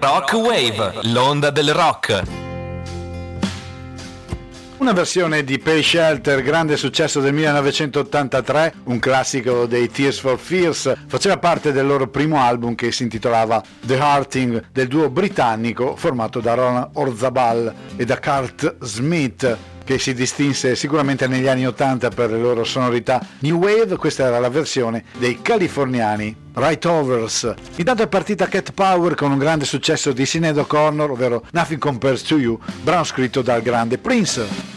Rock Wave, l'onda del rock. Una versione di Pale Shelter, grande successo del 1983, un classico dei Tears for Fears, faceva parte del loro primo album che si intitolava The Hearting, del duo britannico formato da Ron Orzabal e da Kurt Smith, che si distinse sicuramente negli anni 80 per le loro sonorità new wave. Questa era la versione dei californiani Right Overs. Intanto è partita Cat Power con un grande successo di Sinead O'Connor, ovvero Nothing Compares to You, brano scritto dal grande Prince.